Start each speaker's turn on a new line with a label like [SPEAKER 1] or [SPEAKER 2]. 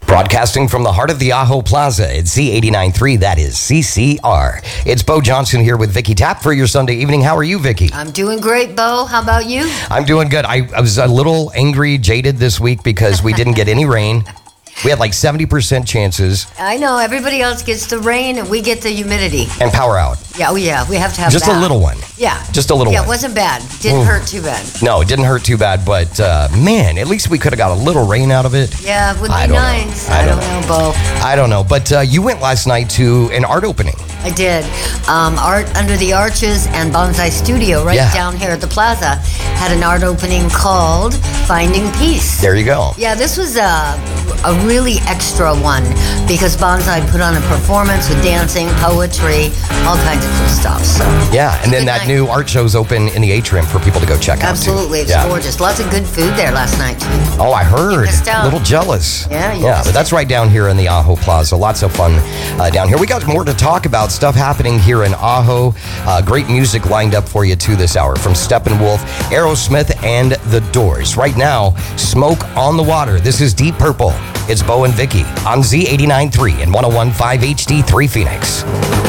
[SPEAKER 1] Broadcasting from the heart of the Ajo Plaza at Z89.3, that is CCR. It's Bo Johnson here with Vicky Tapp for your Sunday evening. How are you, Vicky?
[SPEAKER 2] I'm doing great, Bo. How about you?
[SPEAKER 1] I'm doing good. I was a little angry, jaded this week because we didn't get any rain. We had like 70% chances.
[SPEAKER 2] I know. Everybody else gets the rain and we get the humidity.
[SPEAKER 1] And power out.
[SPEAKER 2] Yeah, we have to have
[SPEAKER 1] just
[SPEAKER 2] that.
[SPEAKER 1] a little one.
[SPEAKER 2] Yeah.
[SPEAKER 1] Just a little one.
[SPEAKER 2] Yeah, it wasn't bad. Didn't hurt too bad.
[SPEAKER 1] No, it didn't hurt too bad, but man, at least we could have got a little rain out of it.
[SPEAKER 2] Yeah, it would be nice. I don't know, Bo.
[SPEAKER 1] I don't know, but you went last night to an art opening.
[SPEAKER 2] I did. Art Under the Arches and Bonsai Studio down here at the plaza had an art opening called Finding Peace.
[SPEAKER 1] There you go.
[SPEAKER 2] Yeah, this was a really extra one because Bonsai put on a performance with dancing, poetry, all kinds of cool stuff. So
[SPEAKER 1] yeah, and then that new art show's open in the atrium for people to go check out.
[SPEAKER 2] Absolutely, it's gorgeous. Lots of good food there last night too.
[SPEAKER 1] Oh, I heard.
[SPEAKER 2] A
[SPEAKER 1] little jealous.
[SPEAKER 2] Yeah,
[SPEAKER 1] but that's right down here in the Ajo Plaza. Lots of fun down here. We got more to talk about. Stuff happening here in Ajo. Great music lined up for you too this hour from Steppenwolf, Aerosmith, and The Doors. Right now, Smoke on the Water. This is Deep Purple. It's Bo and Vicky on Z89.3 and 101.5 HD3 Phoenix.